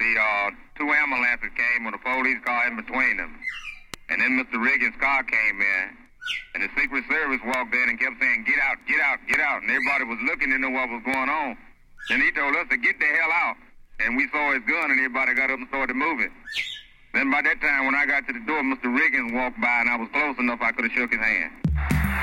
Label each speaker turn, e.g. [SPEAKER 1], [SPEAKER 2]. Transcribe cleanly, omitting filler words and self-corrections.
[SPEAKER 1] two ambulances came with a police car in between them. And then Mr. Riggins' car came in, and the Secret Service walked in and kept saying, "Get out, get out, get out." And everybody was looking to know what was going on. Then he told us to get the hell out. And we saw his gun, and everybody got up and started moving. Then by that time, when I got to the door, Mr. Riggins walked by, and I was close enough I could have shook his hand.